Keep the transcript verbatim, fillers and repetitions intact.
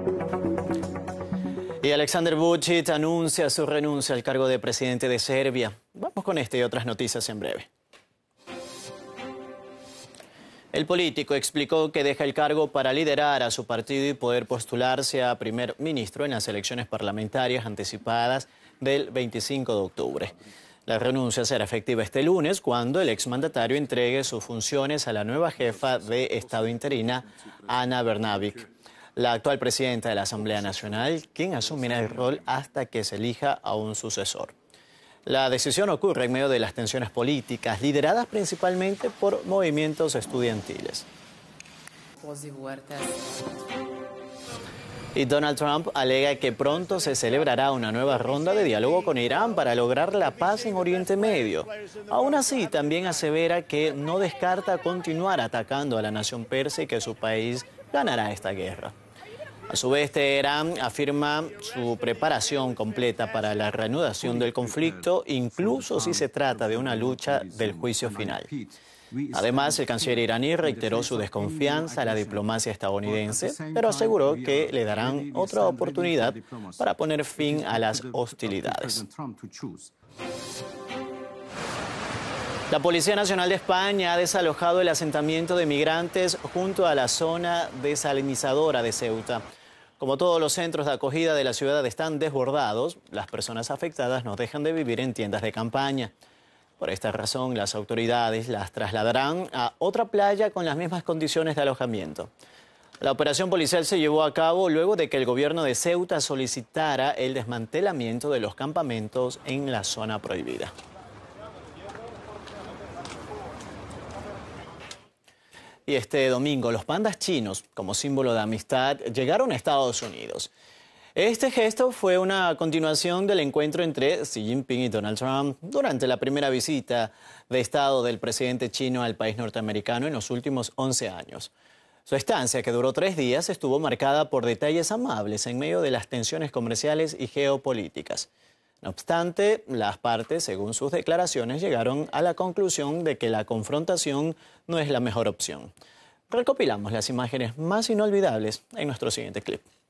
Y Aleksandar Vučić anuncia su renuncia al cargo de presidente de Serbia. Vamos con este y otras noticias en breve. El político explicó que deja el cargo para liderar a su partido y poder postularse a primer ministro en las elecciones parlamentarias anticipadas del veinticinco de octubre. La renuncia será efectiva este lunes cuando el exmandatario entregue sus funciones a la nueva jefa de Estado interina, Ana Brnabić, la actual presidenta de la Asamblea Nacional, quien asumirá el rol hasta que se elija a un sucesor. La decisión ocurre en medio de las tensiones políticas, lideradas principalmente por movimientos estudiantiles. Y Donald Trump alega que pronto se celebrará una nueva ronda de diálogo con Irán para lograr la paz en Oriente Medio. Aún así, también asevera que no descarta continuar atacando a la nación persa y que su país ganará esta guerra. A su vez, Teherán afirma su preparación completa para la reanudación del conflicto, incluso si se trata de una lucha del juicio final. Además, el canciller iraní reiteró su desconfianza a la diplomacia estadounidense, pero aseguró que le darán otra oportunidad para poner fin a las hostilidades. La Policía Nacional de España ha desalojado el asentamiento de migrantes junto a la zona desalinizadora de Ceuta. Como todos los centros de acogida de la ciudad están desbordados, las personas afectadas no dejan de vivir en tiendas de campaña. Por esta razón, las autoridades las trasladarán a otra playa con las mismas condiciones de alojamiento. La operación policial se llevó a cabo luego de que el gobierno de Ceuta solicitara el desmantelamiento de los campamentos en la zona prohibida. Y este domingo, los pandas chinos, como símbolo de amistad, llegaron a Estados Unidos. Este gesto fue una continuación del encuentro entre Xi Jinping y Donald Trump durante la primera visita de Estado del presidente chino al país norteamericano en los últimos once años. Su estancia, que duró tres días, estuvo marcada por detalles amables en medio de las tensiones comerciales y geopolíticas. No obstante, las partes, según sus declaraciones, llegaron a la conclusión de que la confrontación no es la mejor opción. Recopilamos las imágenes más inolvidables en nuestro siguiente clip.